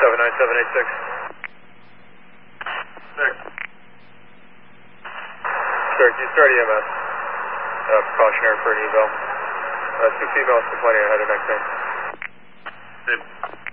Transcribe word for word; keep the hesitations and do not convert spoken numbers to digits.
seven nine seven eight six. Six. Syracuse, start E M S. Uh, precautionary for an eval. Uh, two females complaining ahead of next name. Same.